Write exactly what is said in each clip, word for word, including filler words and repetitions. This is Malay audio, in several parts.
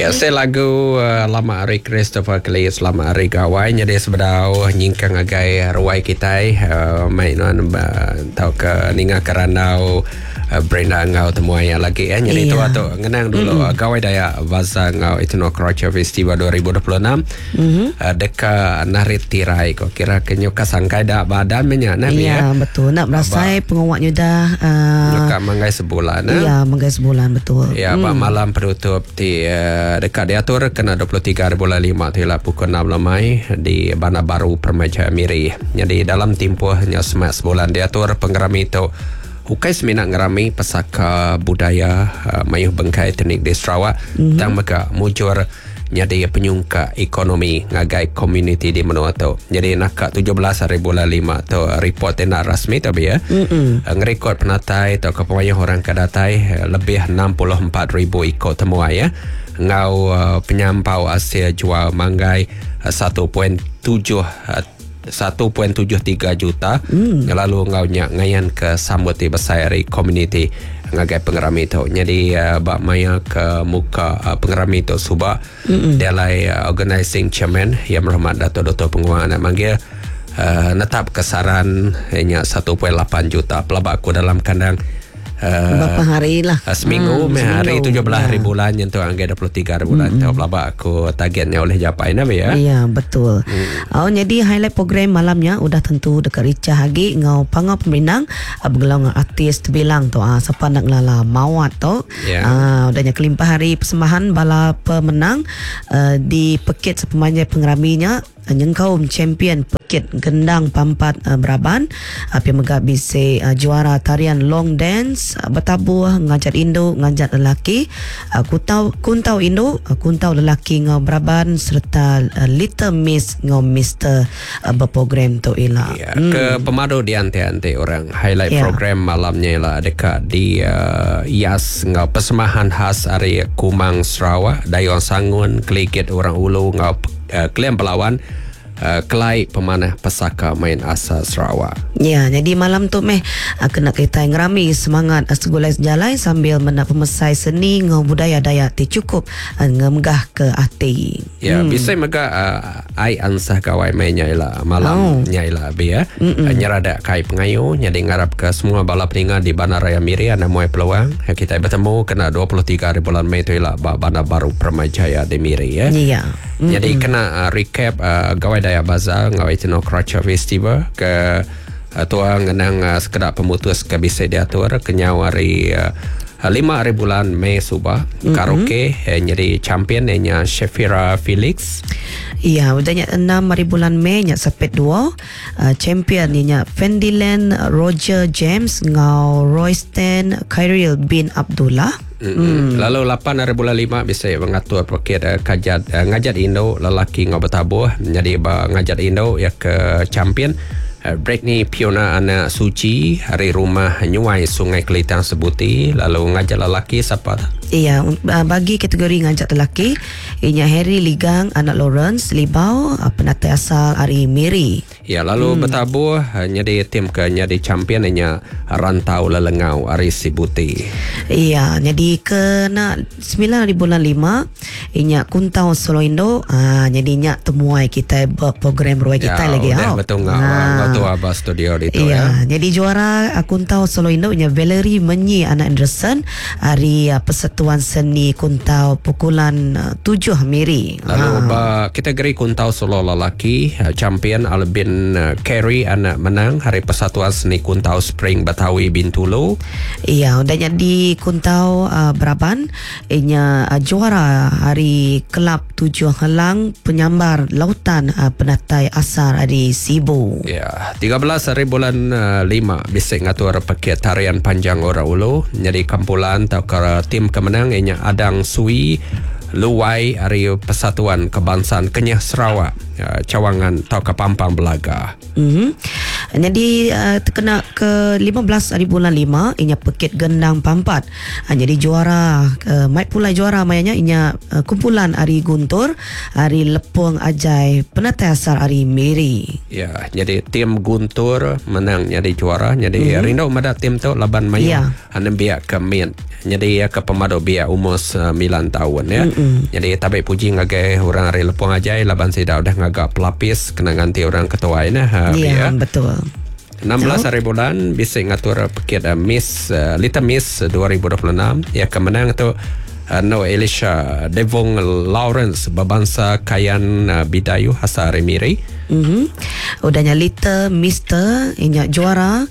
Ya, saya lagu uh, Lama Hari Christopher Cleese, Lama Hari Gawai. Jadi sebedau nyingkang agai ruai kita uh, main nuan uh, tau ke ninga karanau uh, Brenda ngau temuaya lagi ya. Jadi itu Iya. waktu ngenang dulu mm-hmm. uh, Gawai Daya Vaza ngau Itno Croce Festival dua ribu dua puluh enam mm-hmm. uh, deka narit tirai kok kira kenyo kasangkai dak badan menya nah Iya, betul. Nak merasai pengawaknya dah uh, Dekat manggai sebulan eh? Iya, manggai sebulan betul. Ya, hmm. malam penutup di uh, dekat diatur kena dua puluh tiga bulan lima tu ialah pukul enam lemai di Bandar Baru Permai Miri. Jadi dalam tempohnya semak sebulan diatur penggerami itu Hukai seminat ngerami pesaka budaya uh, Mayuh Bengkai Teknik di Sarawak mm-hmm. dan maka mujur nyadi penyungka ekonomi ngagai community di menua tu. Jadi nak tujuh belas hari bulan lima tu report nak rasmi tapi ya. Mm-mm. Ngerekod penatai atau kepawaian orang kadatai lebih enam puluh empat ribu ikut temuai ya. Ngau uh, penyampau Asia jual manggai uh, satu perpuluhan tujuh uh, satu perpuluhan tujuh tiga juta. Mm. Lalu ngau nyak ngayan ke sambut di besari community ngagai pengerami itu. Jadi uh, bak maya ke muka uh, pengerami itu subak dia lai uh, organizing chairman yang berhormat Dato' Doktor Penguang nak manggil uh, netap kesaran hanya satu perpuluhan lapan juta pelabak aku dalam kandang Uh, berapa hari lah uh, seminggu, hmm, seminggu hari tujuh belas hari ya. bulan yang tu angka dua puluh tiga hari bulan mm-hmm. tu pelabak aku targetnya oleh Japai nabi ya. Iya betul. hmm. Oh, jadi highlight program malamnya udah tentu dekat Rica Hagi ngau pangau peminang uh, bergelang artis terbilang tu ah uh, siapa nak lala mawat tu yeah. uh, udahnya kelimpah hari persembahan bala pemenang uh, di pekit sepemanjai pengeraminya Nyengkaum champion pekit gendang pampat uh, Braban api uh, megak bise uh, juara tarian long dance uh, bertabuh ngajat Indo ngajat lelaki uh, kuntau kuntau Indo uh, kuntau lelaki ngau Braban serta uh, Little Miss ngau Mister uh, berprogram tu ialah ya, hmm. ke pemadu di ante-ante orang highlight yeah. program malamnya ialah dekat di uh, Ias ngau persembahan khas area Kumang Sarawak Dayon Sangun Kelikit orang Ulu ngau Uh, klien pelawan uh, kelai pemanah pesaka main asa Sarawak. Ya, jadi malam tu meh uh, kena kita ngerami semangat uh, segulai sejalai sambil menak pemesai seni ngau budaya Dayak ti cukup uh, ngemgah ke hati. Ya, hmm. bisa megah uh, ai ansah kawai mainnya ialah malam nya ialah bi ya. Uh, nyerada kai pengayu nyadi ngarap ke semua bala peningat di Bandaraya Miri ana muai peluang uh, kita bertemu kena dua puluh tiga hari bulan Mei tu ialah Bandar Baru Permai Jaya di Miri ya. Iya. Mm-hmm. Jadi kena uh, recap uh, Gawai Daya Bazaar ngawai Itno Croce Festival ke uh, tuang ngenang uh, sekedar pemutus ke bisa diatur kenyau hari uh, lima hari bulan Mei subah mm-hmm. karaoke eh, jadi champion nya Shafira Felix. Iya, udahnya enam hari bulan Mei nya sepet dua uh, champion nya Fendiland Roger James ngau Royston Khairil bin Abdullah. Hmm. Lalu lapan hari bulan lima bisa mengatur paket uh, kajat uh, ngajat Indo lelaki ngau bertabuh jadi uh, ngajat Indo ya ke champion uh, Britney Piona anak Suci hari rumah Nyuai Sungai Kelitang Sebuti lalu ngajat lelaki siapa? Iya, uh, bagi kategori ngajak lelaki ianya Harry Ligang anak Lawrence Libau uh, penatai asal Ari Miri. Ya, lalu hmm. bertabuh uh, nyadi tim ke nyadi champion ianya Rantau Lelengau Ari Sibuti. Iya, jadi kena sembilan hari bulan lima inya Kuntau Solo Indo ah jadi nya temuai kita program ruai kita ya, lagi ya. Betul ngau ngau tu abah studio itu iya, ya. Jadi juara uh, Kuntau Solo Indo inya Valerie Menyi anak Anderson hari uh, Persatuan Seni Kuntau pukulan uh, tujuh Miri. Lalu ah. kategori Kuntau Solo lelaki uh, champion Albin uh, Carey anak menang hari Persatuan Seni Kuntau Spring Betawi Bintulu. Iya, udah jadi Kuntau uh, Braban ianya uh, juara hari kelab tujuh Helang penyambar lautan uh, penatai asar di Sibu. Ya, tiga belas hari bulan uh, lima bisa ngatur paket tarian panjang orang Ulu jadi kampulan atau ke tim kemenang ianya Adang Sui Luwai hari Persatuan Kebangsaan Kenyah Sarawak uh, cawangan atau ke Pampang Belaga. Mm-hmm. Jadi uh, terkena ke lima belas hari bulan lima, inya Pekit Gendang Pampat. Uh, jadi juara uh, Mike Pulai juara mayanya inya uh, kumpulan Ari Guntur, Ari Lepung Ajai, Penatai Asal Ari Miri. Ya, jadi tim Guntur menang jadi juara. Jadi mm-hmm. rindu mada tim tu laban mayu yeah. Hanem biak ke min. Jadi ya ke pemadu biak umur sembilan tahun ya. Mm-hmm. Jadi tapi puji ngagai orang Ari Lepung Ajai laban sida udah ngagak pelapis kena ganti orang ketua ini. Ha, ya, betul. enam belas hari bulan bisa ngatur Pekit uh, Miss uh, Little Miss dua ribu dua puluh enam. Ya kemenang tu uh, No Elisha Devon Lawrence Babangsa Kayan uh, Bidayu Hasari Miri. Mhm. Udahnya Little Mister inya juara.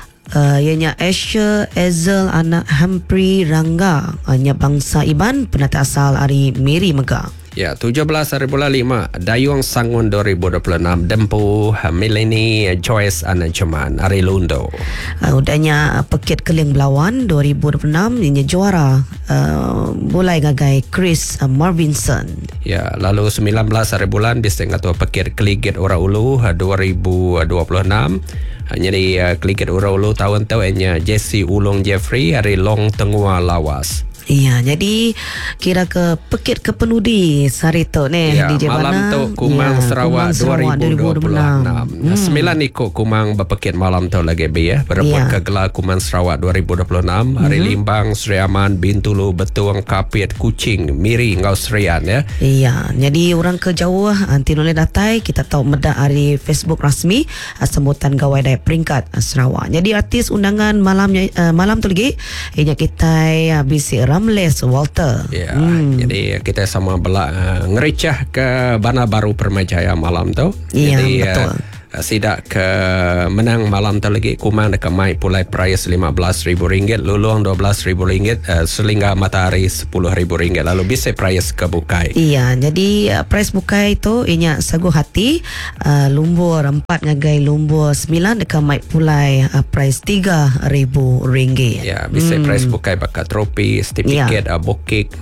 Uh, ianya Asher Ezel anak Humphrey Rangga, ianya bangsa Iban, Penatai Asal Ari Miri Mega. Ya, tujuh belas hari bulan lima Dayung Sangun dua ribu dua puluh enam Dempu Melanie Joyce Anajeman Ari Lundo. Uh, udahnya Pekit Keling Belawan dua ribu dua puluh enam ini juara uh, mulai gagai Chris uh, Marvinson. Ya, lalu sembilan belas hari bulan diseng atau Pekit Keligit Ora Ulu dua ribu dua puluh enam. Jadi uh, Keligit Ora Ulu tahun tu nya Jesse Ulong Jeffrey Ari Long Tengua Lawas. Iya, jadi kira ke Pekit Kepenudi Sarito ni ya, di malam tu Kumang ya, Sarawak, Sarawak dua ribu dua puluh enam. Hmm. Sembilan ikut Kumang berpekit malam tu lagi bi ya. Berebut ya. Ke gelar Kumang Sarawak dua ribu dua puluh enam. Hari mm-hmm. Limbang, Sri Aman, Bintulu, Betuang, Kapit, Kuching, Miri, Ngau Serian ya. Iya, jadi orang ke jauh anti noleh datai kita tahu medak hari Facebook rasmi sambutan gawai daya peringkat Sarawak. Jadi artis undangan malamnya uh, malam tu lagi inya kita uh, bisi Ramles Walter. Ya, hmm. jadi kita sama belak uh, ngericah ke Bana Baru Permajaya malam tu. Ya, jadi, betul. Uh, sidak ke menang malam tu lagi Kumang dekat mai pulai price lima belas ribu ringgit, Luluang dua belas ribu ringgit, uh, Selingga Matahari sepuluh ribu ringgit. Lalu bisa price ke Bukai. Iya, jadi uh, price Bukai tu inya Sagu Hati, uh, lumbur empat ngagai lumbur sembilan dekat mai pulai uh, price tiga ribu ringgit. Ya, bisa hmm. price Bukai bakal tropi, certificate, ya. uh, bokik,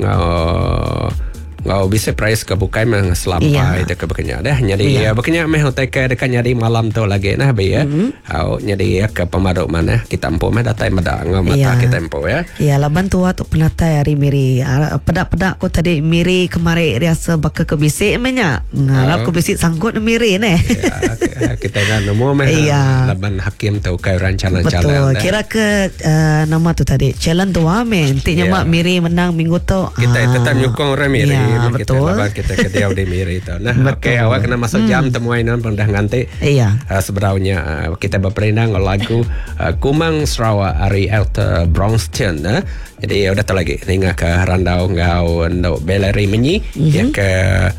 uh, ngau bisa price ke Bukai memang selampai itu ke bekenya dah. Jadi ya bekenya meh hotel ke dekat nyari malam tu lagi nah be ya. Au nyari ke pemaduk mana kita empu meh datai meda ngau mata kita empu ya. Ya laban tua tu penatai Ari Miri. Pedak-pedak ko tadi Miri kemari riasa bakal ke bisik menya. Ngarap ke bisik sangkut Miri neh. Ya kita kan nemu meh laban hakim tu kai rancana jalan. Betul. Kira ke nama tu tadi challenge tu ame. Intinya mak Miri menang minggu tu. Kita tetap nyukong orang Miri. Ya, kita betul. Laban kita ke dia di Miri tu. Nah, okey awak kena masuk jam hmm. temuan pendah nganti. Iya. Uh, sebenarnya uh, kita berperindang lagu uh, Kumang Sarawak Ari Elta Brownston. Uh. Jadi udah tu lagi tinggal ke Randau ngau ndok Beleri menyi mm-hmm. ya ke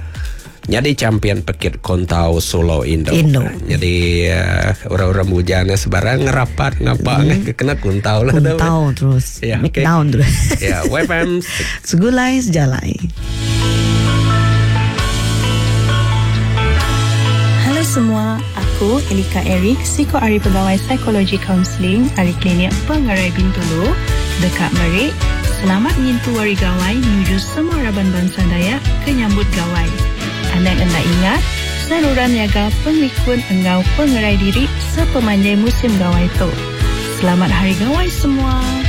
jadi champion Pekit Kontau Solo Indo. Indo. Jadi uh, orang-orang mujana sebarang ngerapat ngapa mm. kena Kuntau lah. Kuntau terus. Ya, make okay. down terus. Ya, W F M Segulai Sejalai. Halo semua, aku Elika Eric, Psiko Ari Pegawai Psikologi Counseling Ari Klinik Pengerai Bintulu dekat Merik. Selamat menyentuh wari gawai menuju semua Raban Bangsa Dayak ke nyambut gawai. Anda-anda ingat, saluran niaga pengikut engkau pengerai diri sepemanjai musim gawai tu. Selamat Hari Gawai semua.